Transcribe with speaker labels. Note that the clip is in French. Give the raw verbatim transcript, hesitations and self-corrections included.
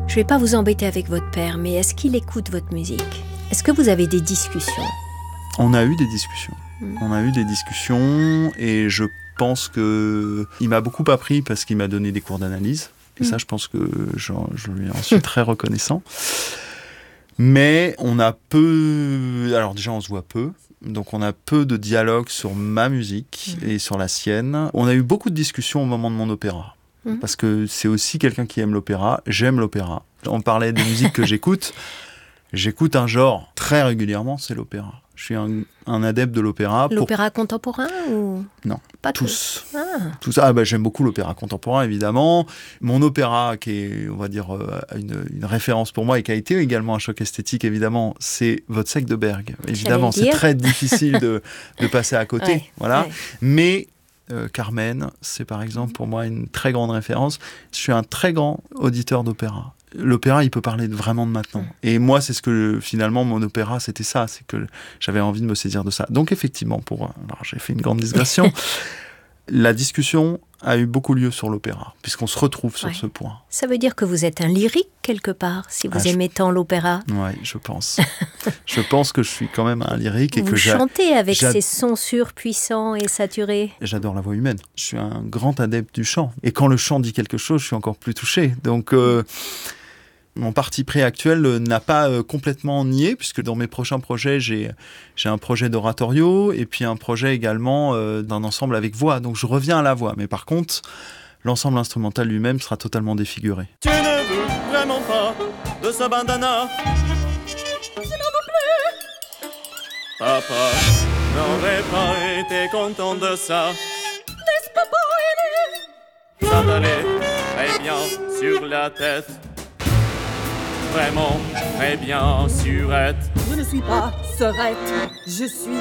Speaker 1: Je ne vais pas vous embêter avec votre père, mais est-ce qu'il écoute votre musique ? Est-ce que vous avez des discussions ?
Speaker 2: On a eu des discussions. Mmh. On a eu des discussions et je pense qu'il m'a beaucoup appris parce qu'il m'a donné des cours d'analyse. Et mmh. ça, je pense que je, je lui en suis très reconnaissant. Mais on a peu... Alors déjà, on se voit peu. Donc on a peu de dialogue sur ma musique mmh. et sur la sienne. On a eu beaucoup de discussions au moment de mon opéra. Mmh. Parce que c'est aussi quelqu'un qui aime l'opéra. J'aime l'opéra. On parlait des musiques que j'écoute. J'écoute un genre très régulièrement, c'est l'opéra. Je suis un, un adepte de l'opéra.
Speaker 1: L'opéra
Speaker 2: pour...
Speaker 1: contemporain ou
Speaker 2: Non,
Speaker 1: pas
Speaker 2: tous.
Speaker 1: tous. Ah.
Speaker 2: tous. Ah, bah, j'aime beaucoup l'opéra contemporain, évidemment. Mon opéra, qui est, on va dire, euh, une, une référence pour moi et qui a été également un choc esthétique, évidemment, c'est Wozzeck de Berg. Évidemment, c'est très difficile de, de passer à côté. Ouais, voilà. Ouais. Mais euh, Carmen, c'est par exemple pour moi une très grande référence. Je suis un très grand auditeur d'opéra. L'opéra, il peut parler vraiment de maintenant. Et moi, c'est ce que, finalement, mon opéra, c'était ça. C'est que j'avais envie de me saisir de ça. Donc, effectivement, pour... Alors, j'ai fait une grande digression. La discussion a eu beaucoup lieu sur l'opéra, puisqu'on se retrouve sur ouais. ce point.
Speaker 1: Ça veut dire que vous êtes un lyrique, quelque part, si vous ah, aimez je... tant l'opéra.
Speaker 2: Oui, je pense. je pense que je suis quand même un lyrique. Et
Speaker 1: vous
Speaker 2: que
Speaker 1: chantez j'a... avec j'a... ces sons surpuissants et saturés.
Speaker 2: J'adore la voix humaine. Je suis un grand adepte du chant. Et quand le chant dit quelque chose, je suis encore plus touché. Donc... Euh... Mon parti pris actuel n'a pas euh, complètement nié, puisque dans mes prochains projets, j'ai, j'ai un projet d'oratorio et puis un projet également euh, d'un ensemble avec voix. Donc je reviens à la voix. Mais par contre, l'ensemble instrumental lui-même sera totalement défiguré.
Speaker 3: Tu ne veux vraiment pas de ce bandana? Je n'en veux plus. Papa n'aurait pas été content de ça. N'est-ce pas beau, ça t'allait très bien sur la tête. Vraiment très bien surette.
Speaker 4: Je ne suis pas serette, je suis